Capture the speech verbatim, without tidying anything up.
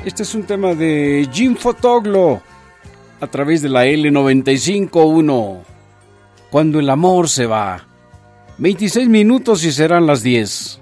Este es un tema de Jim Fotoglo a través de la L noventa y cinco punto uno. Cuando el amor se va. veintiséis minutos y serán las diez.